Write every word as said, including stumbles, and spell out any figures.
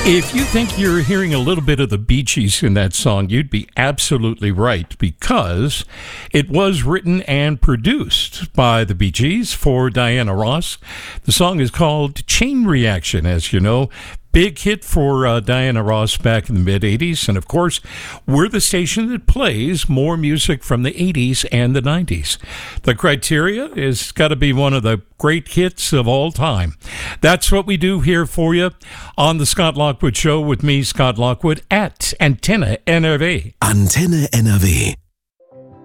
If you think you're hearing a little bit of the Bee Gees in that song, you'd be absolutely right, because it was written and produced by the Bee Gees for Diana Ross. The song is called Chain Reaction, as you know. Big hit for uh, Diana Ross back in the mid-eighties. And, of course, we're the station that plays more music from the eighties and the nineties. The criteria is got to be one of the great hits of all time. That's what we do here for you on the Scott Lockwood Show with me, Scott Lockwood, at Antenne N R W. Antenne N R W.